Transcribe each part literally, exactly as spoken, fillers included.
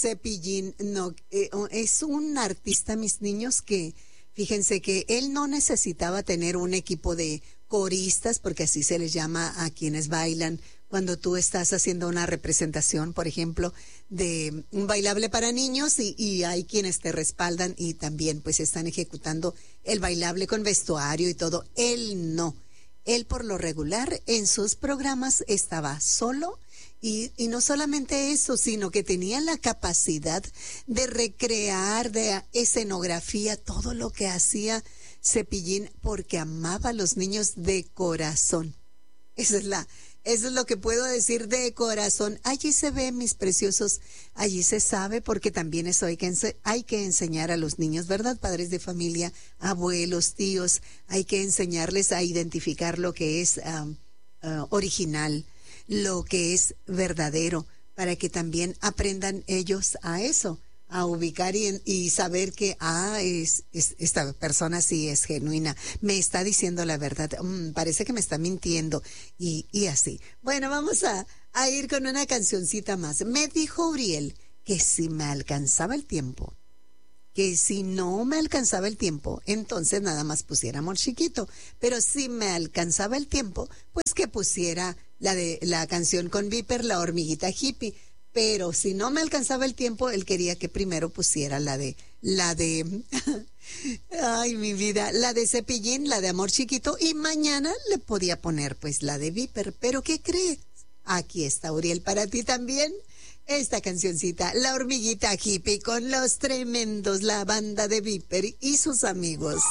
Cepillín, no, eh, es un artista, mis niños, que fíjense que él no necesitaba tener un equipo de coristas, porque así se les llama a quienes bailan cuando tú estás haciendo una representación, por ejemplo, de un bailable para niños y, y hay quienes te respaldan y también pues están ejecutando el bailable con vestuario y todo. Él no. Él por lo regular en sus programas estaba solo. Y, y no solamente eso, sino que tenía la capacidad de recrear, de escenografía, todo lo que hacía Cepillín, porque amaba a los niños de corazón. Esa es la, eso es lo que puedo decir, de corazón. Allí se ve, mis preciosos, allí se sabe, porque también eso hay que, ense- hay que enseñar a los niños, ¿verdad? Padres de familia, abuelos, tíos, hay que enseñarles a identificar lo que es um, uh, original, lo que es verdadero, para que también aprendan ellos a eso, a ubicar y, y saber que, ah, es, es, esta persona sí es genuina, me está diciendo la verdad, mm, parece que me está mintiendo, y, y así. Bueno, vamos a, a ir con una cancioncita más. Me dijo Uriel que si me alcanzaba el tiempo, que si no me alcanzaba el tiempo, entonces nada más pusiera Amor Chiquito, pero si me alcanzaba el tiempo, pues que pusiera la de la canción con Viper, La Hormiguita Hippie, pero si no me alcanzaba el tiempo, él quería que primero pusiera la de, la de, ay, mi vida, la de Cepillín, la de Amor Chiquito, y mañana le podía poner pues la de Viper, pero ¿qué crees? Aquí está, Uriel, para ti también. Esta cancioncita, La Hormiguita Hippie, con los tremendos, la banda de Viper y sus amigos.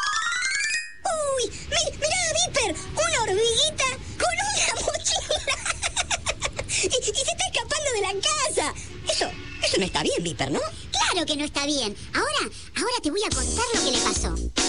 ¡Uy! Mi, ¡Mira, Viper! ¡Una hormiguita con una mochila! y, y se está escapando de la casa. Eso, eso no está bien, Viper, ¿no? Claro que no está bien. Ahora, ahora te voy a contar lo que le pasó.